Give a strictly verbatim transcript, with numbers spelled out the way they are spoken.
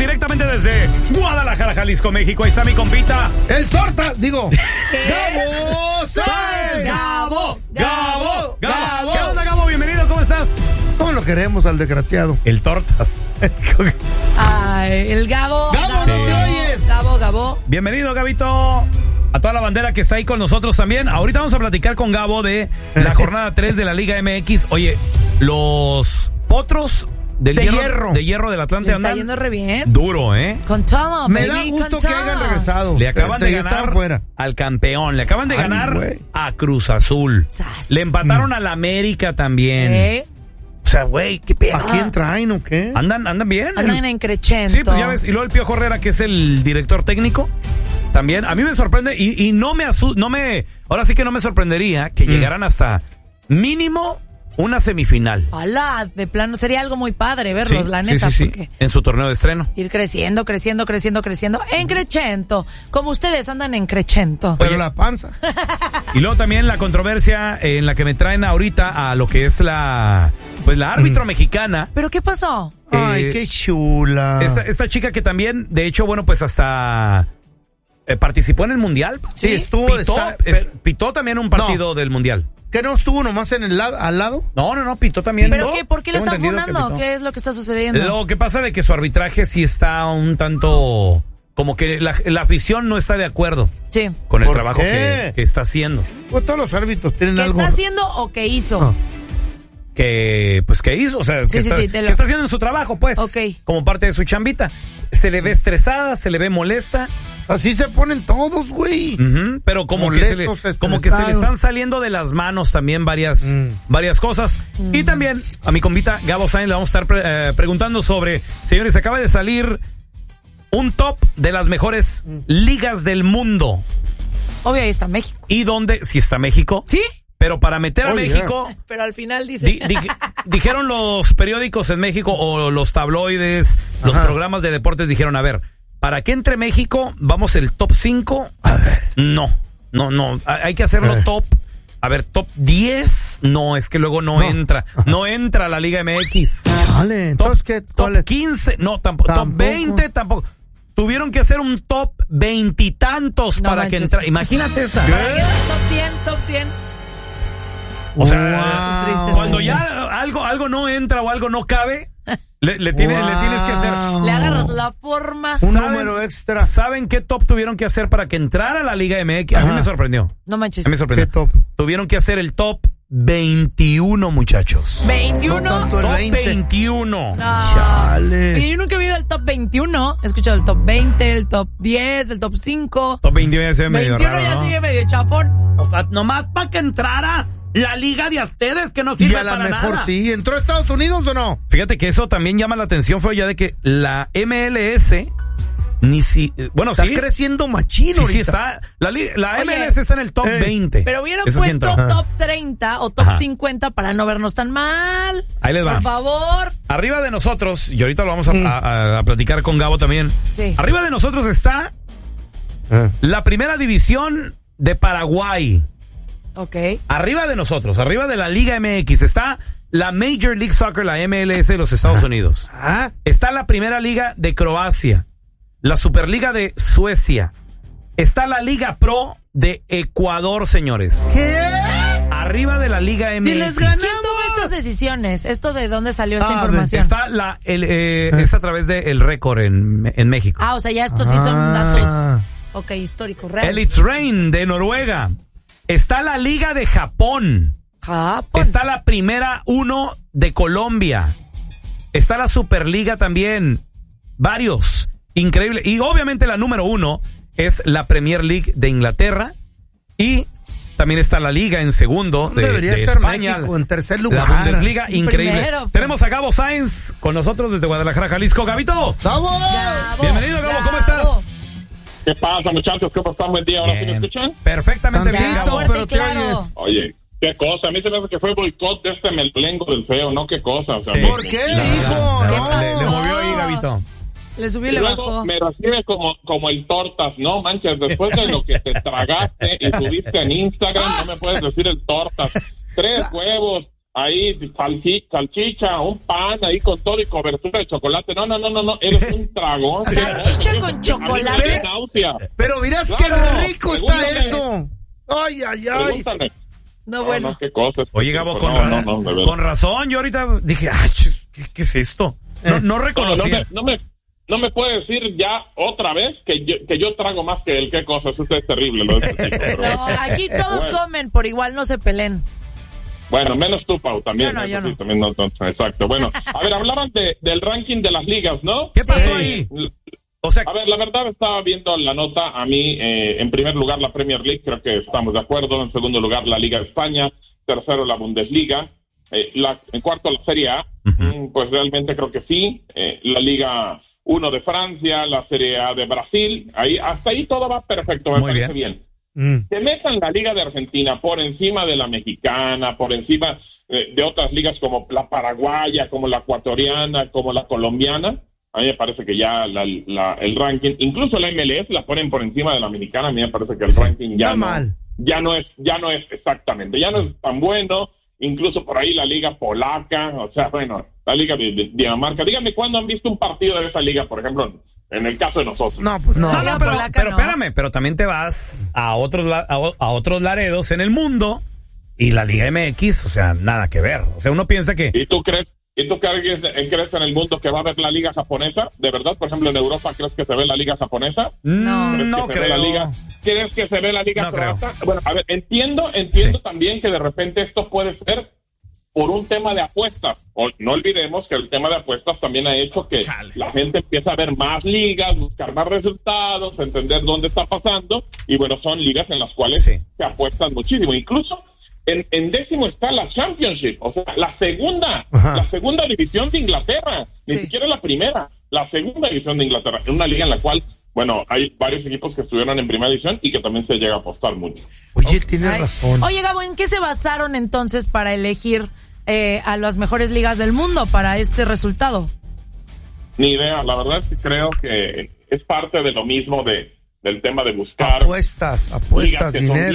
directamente desde Guadalajara, Jalisco, México. Ahí está mi compita. El torta, digo. ¿Qué? Gabo Sáenz. Gabo, Gabo, Gabo. ¿Qué onda, Gabo? Bienvenido, ¿cómo estás? ¿Cómo lo queremos al desgraciado? El tortas. Ay, el Gabo. Gabo, Gabo, ¿no te oyes? Gabo, Gabo. Bienvenido, Gabito. A toda la bandera que está ahí con nosotros también. Ahorita vamos a platicar con Gabo de la jornada tres de la Liga M X. Oye, los potros del De hierro, hierro. de hierro del Atlante Le está andan yendo re bien. duro, ¿eh? Con todo, Me baby, da gusto con que todo. hayan regresado. Le acaban Te- de te ganar estaban fuera. al campeón. Le acaban de Ay, ganar güey. a Cruz Azul. Sas. Le empataron al América también. ¿Eh? O sea, güey, qué pedo. ¿A quién traen o qué? Andan, andan bien. Andan en Crescendo. Sí, pues ya ves. Y luego el Piojo Herrera, que es el director técnico, también. A mí me sorprende y, y no me asu no me, ahora sí que no me sorprendería que Mm. llegaran hasta mínimo una semifinal. Hola, de plano sería algo muy padre verlos, Sí, la sí, neta, sí, sí. porque En su torneo de estreno. ir creciendo, creciendo, creciendo, creciendo en Crescendo, como ustedes andan en Crescendo. Pero Oye. la panza. Y luego también la controversia en la que me traen ahorita a lo que es la, pues la árbitro mexicana. ¿Pero qué pasó? Ay, Eh, qué chula. Esta, esta chica que también, de hecho, bueno, pues hasta eh, participó en el Mundial. Sí, estuvo de Pitó, sa- es- pero- pitó también un partido No. del Mundial. ¿Qué no estuvo nomás en el lado, al lado? No, no, no, pitó también. ¿Pero ¿no? qué? ¿Por qué lo Tengo están entendido que funando? pitó. ¿Qué es lo que está sucediendo? Lo que pasa de que su arbitraje sí está un tanto, como que la, la afición no está de acuerdo Sí. con el ¿Por trabajo qué? que, que está haciendo. Pues todos los árbitros tienen ¿Qué algo. está haciendo o qué hizo? Ah. Que, pues, ¿qué hizo? O sea, Sí, que, sí, está, sí, te lo- que está haciendo en su trabajo, pues. Ok. Como parte de su chambita. Se le ve estresada, se le ve molesta. Así se ponen todos, güey. Ujú, pero como que, se le, Molestos, como que se le estresados. están saliendo de las manos también varias, Mm. varias cosas. Y también a mi convita Gabo Sáenz le vamos a estar pre- eh, preguntando sobre, señores, acaba de salir un top de las mejores ligas del mundo. Obvio, ahí está México. ¿Y dónde? Si está México. ¿Sí? Pero para meter a Oh, México, Pero al final dice... di- di- dijeron los periódicos en México o los tabloides, los Ajá. programas de deportes, dijeron, a ver, para que entre México, vamos el top cinco. A ver. No, no, no. Hay que hacerlo Eh. top. A ver, top diez. No, es que luego no, No. entra. No entra a la Liga M X. Vale, Top, entonces, ¿qué? top ¿Cuál es? quince. No, tampoco. Top Tampoco. veinte tampoco. Tuvieron que hacer un top veintitantos No para que manches. entrara. Imagínate esa. Para que sea top cien, top cien. O sea, Wow. triste, cuando sí. ya algo, algo no entra o algo no cabe, le, le, tiene- le tienes que hacer. Le agarras la forma. Un ¿Saben- número extra. ¿Saben qué top tuvieron que hacer para que entrara a la Liga M X? A mí Ajá. me sorprendió. No manches. A mí me sorprendió. ¿Qué top? Tuvieron que hacer el top veintiuno, muchachos. veintiuno. No tanto el Top veinte. veintiuno. No. Chale. Y yo nunca he visto el top veintiuno. He escuchado el top veinte, el top diez, el top cinco. Top veintiuno ya se ve medio veintiuno raro, ya ¿no? sigue medio chapón. O sea, nomás para que entrara la liga de ustedes, que no Y sirve a lo para mejor nada. sí. ¿Entró a Estados Unidos o no? Fíjate que eso también llama la atención, fue ya de que la M L S ni si... eh, Bueno, Está sí. creciendo machino Sí, sí, ahorita. está. La, li- la Oye, M L S está en el top eh, veinte. Pero hubieran Eso sí puesto entró. top treinta o top Ajá. cincuenta para no vernos tan mal. Ahí les va. Por favor. Arriba de nosotros, y ahorita lo vamos a, Mm. a- a- a platicar con Gabo también. Sí. Arriba de nosotros está Ah. la primera división de Paraguay. Ok. Arriba de nosotros, arriba de la Liga M X, está la Major League Soccer, la M L S de los Estados Unidos. Ah. Está la primera liga de Croacia, la Superliga de Suecia. Está la Liga Pro de Ecuador, señores. ¿Qué? Arriba de la Liga M X. ¡Si les ganamos! ¿Quién tomó estas decisiones? ¿Esto de dónde salió esta Ah, información? Está la, el, eh, es a través de El Récord en, en México. Ah, o sea, ya estos sí son Ah. datos. Ok, históricos, reales. El It's Rain de Noruega. Está la Liga de Japón. Japón. Está la Primera uno de Colombia. Está la Superliga también. Varios. Increíble. Y obviamente la número uno es la Premier League de Inglaterra. Y también está la Liga en segundo de, Debería de estar España. México en tercer La lugar. Bundesliga, increíble. Primero. Tenemos a Gabo Sáenz con nosotros desde Guadalajara, Jalisco. Gabito. ¡Vamos! Gabo, Bienvenido, Gabo. ¿Cómo Gabo. estás? ¿Qué pasa, muchachos? ¿Cómo están? Buen día. ¿Ahora sí me Bien. escuchan? Perfectamente bien, Tantito, Ya, Gabo. fuerte pero y te claro. Oye, qué cosa. A mí se me hace que fue boicot de este melplengo del feo, ¿no? Qué cosa. O sea, Sí. me- ¿Por qué, La- hijo? la- ¿Qué la- pasó? le, le movió ahí, Gabito. Le subió y Y le luego bajó. me recibe como, como el tortas, ¿no? Manches, después de lo que te tragaste y subiste en Instagram, no me puedes decir el tortas. Tres huevos, ahí salchi- salchicha, un pan ahí con todo y cobertura de chocolate. No, no, no, no, no, eres un tragón. Salchicha con chocolate. A mí me da náusea. Pero mirás Claro, qué rico está pregúntame. eso. Ay, ay, ay. Pregúntame. No, No, bueno. no, qué cosas. Oye, Gabo, con, no, ra- no, no, de verdad. con razón, yo ahorita dije, ay, ch- ¿qué, qué es esto? No, no No, no reconocía. me, no me, no me puede decir ya otra vez que yo, que yo trago más que él. Qué cosas, eso es terrible. Lo de este tipo, pero No, bueno. aquí todos Bueno. comen, por igual no se peleen. Bueno, menos tú, Pau, también. Yo no, eso yo sí, no. también no, no, exacto. Bueno, a ver, hablaban de, del ranking de las ligas, ¿no? ¿Qué pasó Sí. ahí? O sea, A ver, la verdad estaba viendo la nota. A mí, eh, en primer lugar, la Premier League, creo que estamos de acuerdo. En segundo lugar, la Liga de España. Tercero, la Bundesliga. Eh, la, en cuarto, la Serie A. Ujú. Mm, pues realmente creo que sí. Eh, la Liga uno de Francia, la Serie A de Brasil. Ahí, hasta ahí todo va perfecto, me Muy parece bien. bien. Mm. Te metan la Liga de Argentina por encima de la mexicana, por encima eh, de otras ligas como la paraguaya, como la ecuatoriana, como la colombiana. A mí me parece que ya la, la- el ranking, incluso la M L S la ponen por encima de la americana. A mí me parece que el Sí, ranking ya está no, mal. ya no es, ya no es exactamente, ya no es tan bueno. Incluso por ahí la liga polaca, o sea, bueno, la liga de, de Dinamarca. Díganme cuándo han visto un partido de esa liga, por ejemplo, en el caso de nosotros. No, pues no. no, la no, pero, polaca pero no. espérame, pero también te vas a otros, la- a, o- a otros laredos en el mundo y la Liga M X, o sea, nada que ver. O sea, uno piensa que... ¿Y tú crees, y tú crees, crees en el mundo que va a haber la liga japonesa? ¿De verdad? Por ejemplo, en Europa, ¿crees que se ve la liga japonesa? No. ¿Crees No que se ve creo. la liga? ¿Crees que se ve la liga No creo. croata? Bueno, a ver, entiendo, entiendo Sí. también que de repente esto puede ser por un tema de apuestas. O, no olvidemos que el tema de apuestas también ha hecho que Chale. la gente empieza a ver más ligas, buscar más resultados, entender dónde está pasando. Y bueno, son ligas en las cuales Sí. se apuestan muchísimo. Incluso en, en décimo está la Championship, o sea, la segunda, Ajá. la segunda división de Inglaterra. Ni Sí. siquiera la primera, la segunda división de Inglaterra. En una liga en la cual, bueno, hay varios equipos que estuvieron en primera división y que también se llega a apostar mucho. Oye, tienes Ay. razón. Oye, Gabo, ¿en qué se basaron entonces para elegir eh, a las mejores ligas del mundo para este resultado? Ni idea, la verdad es que creo que es parte de lo mismo de del tema de buscar Apuestas, ligas apuestas, que son dinero.